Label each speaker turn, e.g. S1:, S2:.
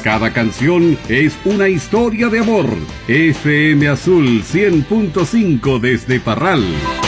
S1: Cada canción es una historia de amor. FM Azul 100.5 desde Parral.